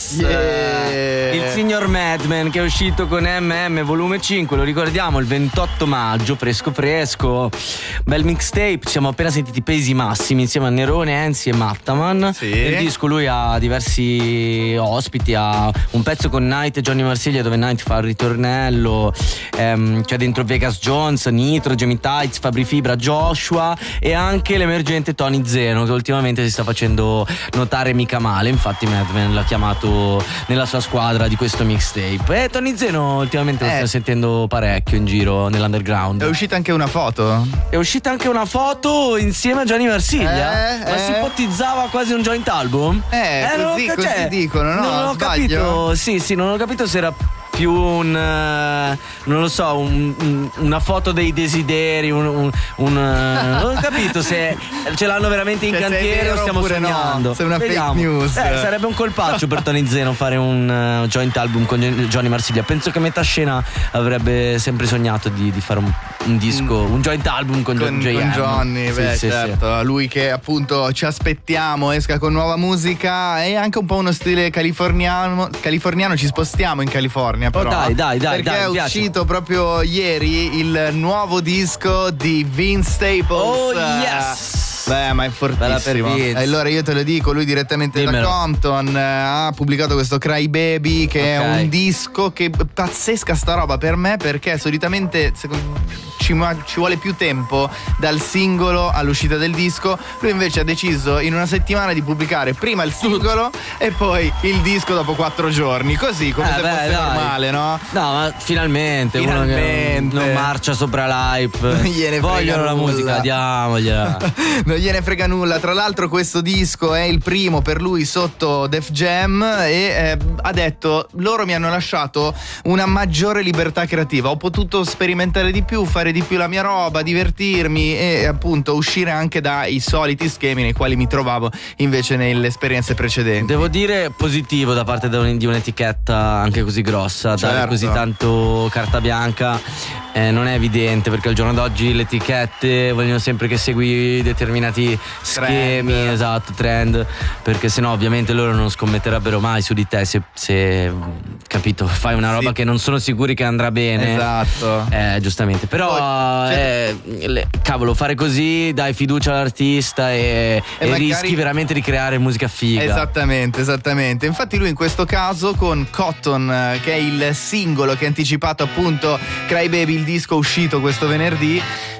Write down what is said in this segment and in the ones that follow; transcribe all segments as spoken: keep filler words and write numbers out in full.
Yes, yeah. Il signor Madman, che è uscito con M M volume cinque, lo ricordiamo, il ventotto maggio, fresco fresco, bel mixtape. Ci siamo appena sentiti Pesi Massimi insieme a Nerone, Enzi e Mattaman. Sì. Il disco lui ha diversi ospiti, ha un pezzo con Night e Johnny Marsiglia dove Night fa il ritornello, ehm, c'è dentro Vegas Jones, Nitro, Jamie Tights, Fabri Fibra, Joshua e anche l'emergente Tony Zeno, che ultimamente si sta facendo notare mica male. Infatti Madman l'ha chiamato nella sua squadra di questo mixtape. E Tony Zeno ultimamente lo Eh. sta sentendo parecchio in giro nell'underground. È uscita anche una foto? È uscita anche una foto insieme a Gianni Marsiglia. Eh, Ma eh. si ipotizzava quasi un joint album? Eh, non così- ho- così dicono, no? Non ho Sbaglio? capito. Sì, sì, non ho capito se era più un eh, non lo so, un- un- una foto dei desideri, un, un- un, eh, non ho capito se ce l'hanno veramente in Cioè, se è cantiere vero o stiamo oppure no, sognando. se è una fake Vediamo. news. Eh, sarebbe un colpaccio per Tony Zeno fare un eh, joint album con Gio- Johnny Marsiglia. Penso che metà scena avrebbe sempre sognato di, di fare un, un disco, un joint album con, Con, J M. con Johnny, Sì, beh, sì, sì. certo. Lui che appunto ci aspettiamo esca con nuova musica e anche un po' uno stile californiano. Californiano, ci spostiamo in California, però. Oh, dai, dai, dai, Perché dai, è mi piace. uscito proprio ieri il nuovo disco di Vince Staples. Oh, yes! Beh, ma è Bella per fortissimo. Vince. Allora io te lo dico, lui direttamente Dimmelo. da Compton eh, ha pubblicato questo Cry Baby, che Ok. è un disco che pazzesca sta roba per me, perché solitamente secondo- ci, ma- ci vuole più tempo dal singolo all'uscita del disco. Lui invece ha deciso in una settimana di pubblicare prima il singolo e poi il disco dopo quattro giorni, così come Eh, se beh, fosse dai. normale, no? No, ma finalmente, uno che Finalmente. non marcia sopra l'hype. Non gliene frega Vogliono la nulla. musica, diamogliela. Non gliene frega nulla. Tra l'altro questo disco è il primo per lui sotto Def Jam e eh, ha detto: loro mi hanno lasciato una maggiore libertà creativa, ho potuto sperimentare di più, fare di più la mia roba, divertirmi e appunto uscire anche dai soliti schemi nei quali mi trovavo invece nelle esperienze precedenti. Devo dire positivo da parte di un- di un'etichetta anche così grossa, dare Certo. così tanto carta bianca eh, non è evidente, perché al giorno d'oggi le etichette vogliono sempre che segui determinati schemi, Trend. esatto, trend, perché sennò ovviamente loro non scommetterebbero mai su di te se, se capito, fai una roba Sì. che non sono sicuri che andrà bene. Esatto. Eh, giustamente, però Poi, eh, le- cavolo, fare così dai fiducia all'artista e, E e magari- rischi veramente di creare musica figa. Esattamente, esattamente. Infatti lui in questo caso con Cotton, eh, che è il singolo che ha anticipato appunto Cry Baby, il disco uscito questo venerdì,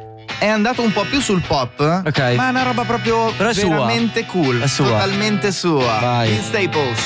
è andato un po' più sul pop, Ok. ma è una roba proprio Però è sua. veramente cool, È sua. totalmente sua. Vai. Vince Staples.